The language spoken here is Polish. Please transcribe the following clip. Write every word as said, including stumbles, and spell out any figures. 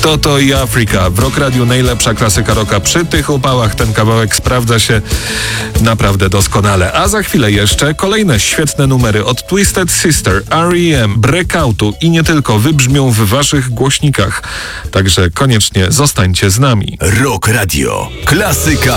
Toto i Afrika. W Rock Radiu najlepsza klasyka rocka. Przy tych upałach ten kawałek sprawdza się naprawdę doskonale. A za chwilę jeszcze kolejne świetne numery od Twisted Sister, R E M, Breakoutu i nie tylko wybrzmią w waszych głośnikach. Także koniecznie zostańcie z nami. Rock Radio. Klasyka